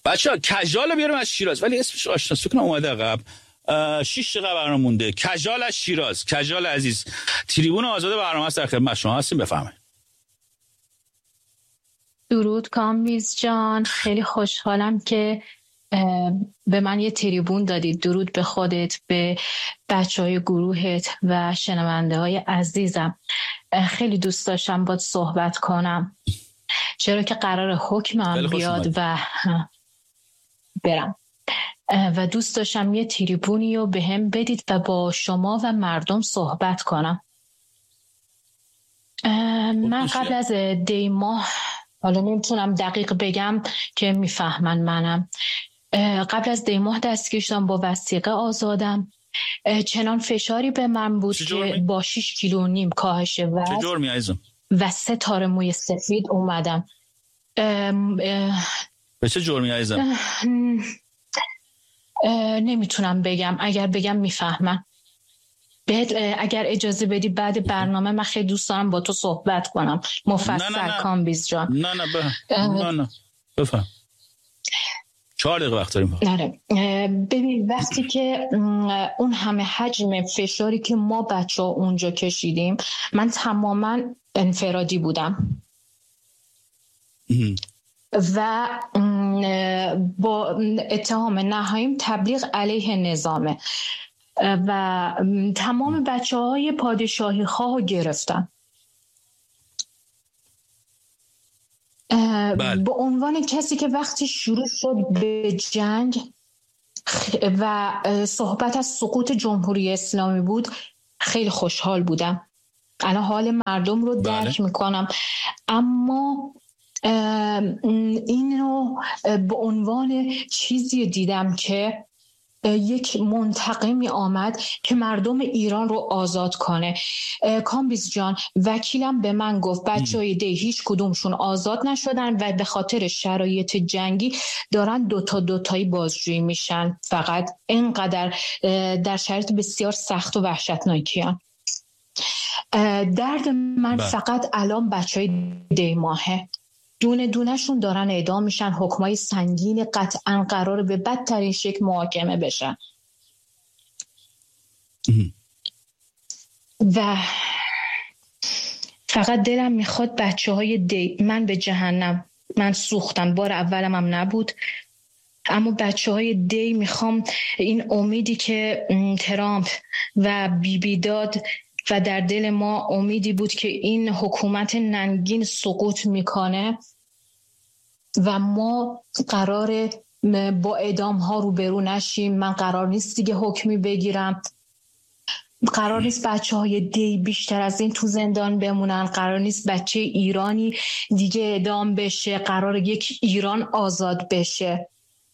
بچه‌ها کجال بیارم از شیراز، ولی اسمش آشناس فکر کنم اومده عقب. 6 دقیقه برنامه مونده. کجال از شیراز. کجال عزیز، تریبون آزاد برنامه است، در خدمت شما هستیم، بفرمایید. درود کامبیز جان، خیلی خوشحالم که به من یه تریبون دادید. درود به خودت، به بچهای گروهت و شنونده های عزیزم. خیلی دوست داشتم باید صحبت کنم، چرا که قرار حکمم بیاد و برم و دوست داشتم یه تریبونی رو به هم بدید و با شما و مردم صحبت کنم. من قبل از دی ماه، حالا نمیتونم دقیق بگم که میفهمن منم، قبل از دی ماه دستگیر شدم، با وثیقه آزادم. چنان فشاری به من بود که با 6 کیلو و نیم کاهش وزن چه جرمی عزیزم و 3 تار موی سفید اومدم. به چه جرمی عزیزم؟ نمیتونم بگم، اگر بگم میفهمن. اگر اجازه بدی بعد برنامه من خیلی دوست دارم با تو صحبت کنم مفصل. کامبیز جان نه بفهم. 4 دقیقه وقت داریم. ببین، وقتی که اون همه حجم فشاری که ما بچه ها اونجا کشیدیم، من تماما انفرادی بودم و با اتهام نهاییم تبلیغ علیه نظامه و تمام بچه های پادشاهی خواه گرفتن. به عنوان کسی که وقتی شروع شد به جنگ و صحبت از سقوط جمهوری اسلامی بود، خیلی خوشحال بودم. الان حال مردم رو درک میکنم، اما اینو به عنوان چیزی دیدم که یک منتقمی آمد که مردم ایران رو آزاد کنه. کامبیز جان، وکیلم به من گفت بچه‌های دی هیچ کدومشون آزاد نشدن و به خاطر شرایط جنگی دارن دوتایی بازجویی میشن، فقط اینقدر در شرایط بسیار سخت و وحشتناکیان. درد من فقط الان بچه‌های دی ماهه، دونه دونهشون دارن اعدام میشن، حکمای سنگین قطعا قراره به بدترین شکل محاکمه بشن و فقط دلم میخواد بچه های دی، من به جهنم، من سوختم، بار اولم هم نبود، اما بچه های دی میخوام این امیدی که ترامپ و بیبی داد و در دل ما امیدی بود که این حکومت ننگین سقوط میکنه و ما قراره با اعدام ها روبرو نشیم. من قرار نیست دیگه حکمی بگیرم، قرار نیست بچه های دی بیشتر از این تو زندان بمونن، قرار نیست بچه ایرانی دیگه اعدام بشه، قرار یک ایران آزاد بشه.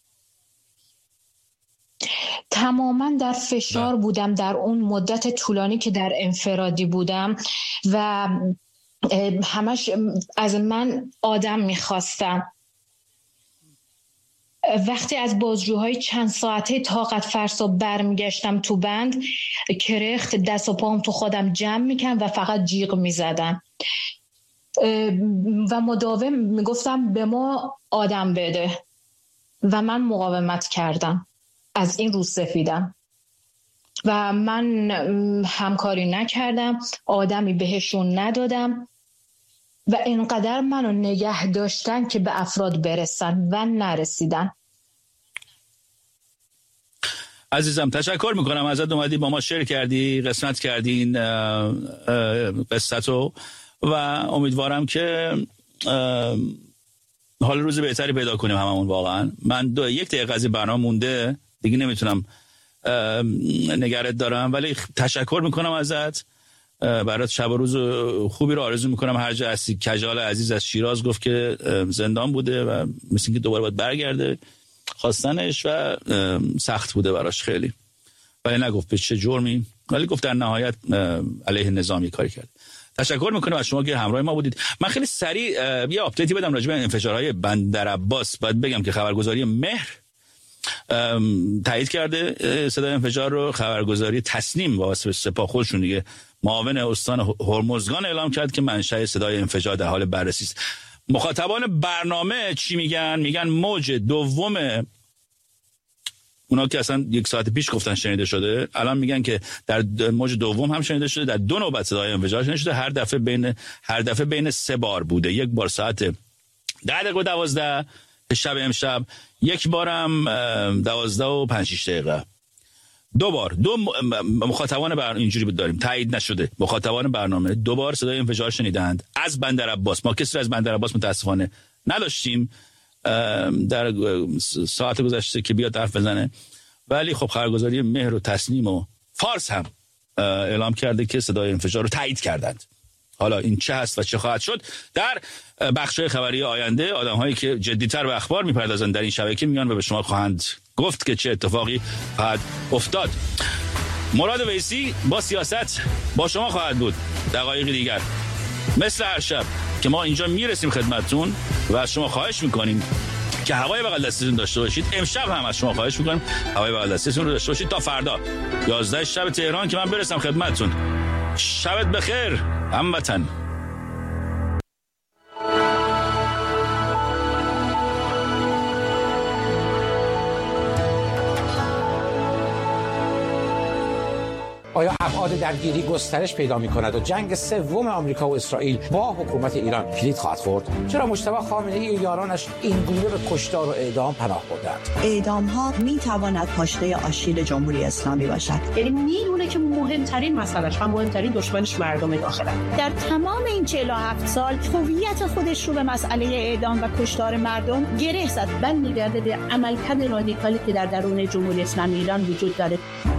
تماما در فشار بودم در اون مدت طولانی که در انفرادی بودم و همش از من آدم میخواستم. وقتی از بازجوهای چند ساعته طاقت فرسا برمیگشتم تو بند، کرخت دست و پام تو خودم جمع میکنم و فقط جیغ میزدم و مداوم میگفتم به ما آدم بده و من مقاومت کردم. از این رو سفیدم و من همکاری نکردم، آدمی بهشون ندادم و اینقدر منو نگه داشتن که به افراد برسن و نرسیدن. عزیزم تشکر میکنم ازت، اومدی با ما شیر کردی، قسمت کردین قصتو و امیدوارم که حال روز بهتری پیدا کنیم هممون. واقعا من 1 دقیقه از برنامه مونده دیگه، نمیتونم نگرت دارم، ولی تشکر میکنم ازت، برات شب و روز خوبی رو آرزو میکنم هر جا هستی. کجال عزیز از شیراز گفت که زندان بوده و مثل اینکه دوباره باید برگرده، خواستنش و سخت بوده براش خیلی، ولی نگفت به چه جرمی، ولی گفت در نهایت علیه نظام کاری کرد. تشکر میکنم از شما که همراه ما بودید. من خیلی سریع یه آپدیتی بدم راجع به انفجارهای بندر عباس. باید بگم که خبرگزاری مهر تایید کرده صدای انفجار رو. خبرگزاری تسنیم واسه سپاه خودشون دیگه معاون استان هرمزگان اعلام کرد که منشأ صدای انفجار در حال بررسی است. مخاطبان برنامه چی میگن؟ میگن موج دوم، اونا که اصلا 1 ساعت پیش گفتن شنیده شده، الان میگن که در موج دوم هم شنیده شده، در 2 نوبت صدای انفجار شنیده شده، هر دفعه بین 3 بار بوده. یک بار ساعت 10:12 شب امشب، یک بارم 12:05 2 بار. 2 مخاطبان اینجوری داریم تایید نشده، مخاطبان برنامه 2 بار صدای انفجار شنیدند از بندر عباس. ما کسی از بندر عباس متاسفانه نداشتیم در ساعت گذشته که بیاد حرف بزنه، ولی خب خبرگزاری مهر و تصنیم و فارس هم اعلام کرده که صدای انفجار رو تایید کردند. حالا این چه هست و چه خواهد شد در بخش‌های خبری آینده. آدم‌هایی که جدی‌تر به اخبار می‌پردازند در این شبکه میان و به شما خواهند گفت که چه اتفاقی خواهد افتاد. مراد ویسی با سیاست با شما خواهد بود دقایقی دیگر، مثل هر شب که ما اینجا میرسیم خدمتتون و از شما خواهش میکنیم که هوای بغل دستتون داشته باشید. امشب هم از شما خواهش میکنم هوای بغل دستتون رو داشته باشید تا فردا 11 شب تهران که من برسم خدمتتون. شبت بخیر هموطن. آیا ابعاد درگیری گسترش پیدا می‌کند و جنگ سوم آمریکا و اسرائیل با حکومت ایران کلید خواهد خورد؟ چرا مجتبی خامنه‌ای و یارانش این گونه به کشتار و اعدام پناه بردند؟ اعدام‌ها می‌تواند پاشنه آشیل جمهوری اسلامی باشد. یعنی میدونه که مهمترین مسئله‌اش و مهمترین دشمنش مردم داخلن. در تمام این 47 سال هویت خودش رو به مسئله اعدام و کشتار مردم گره زد. میگرده به عملکرد رادیکالی که در درون جمهوری اسلامی ایران وجود داره.